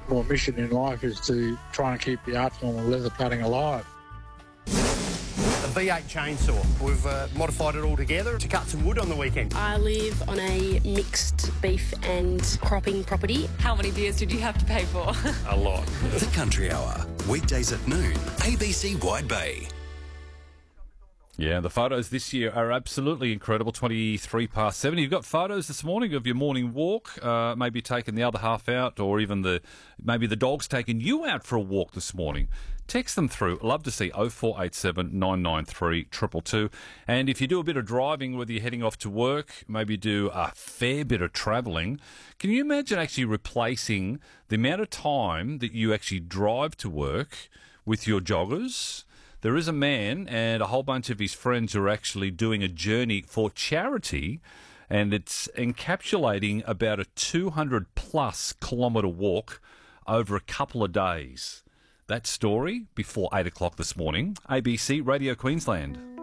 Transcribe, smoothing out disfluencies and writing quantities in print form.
My mission in life is to try and keep the art form of leather cutting alive. A V8 chainsaw. We've modified it all together to cut some wood on the weekend. I live on a mixed beef and cropping property. How many beers did you have to pay for? A lot. The Country Hour, weekdays at noon, ABC Wide Bay. Yeah, the photos this year are absolutely incredible. 23 past 7. You've got photos this morning of your morning walk, maybe taking the other half out, or even maybe the dog's taking you out for a walk this morning. Text them through. Love to see 0487 993 222. And if you do a bit of driving, whether you're heading off to work, maybe do a fair bit of travelling, can you imagine actually replacing the amount of time that you actually drive to work with your joggers? There is a man and a whole bunch of his friends are actually doing a journey for charity, and it's encapsulating about a 200-plus kilometre walk over a couple of days. That story before 8 o'clock this morning. ABC Radio Queensland.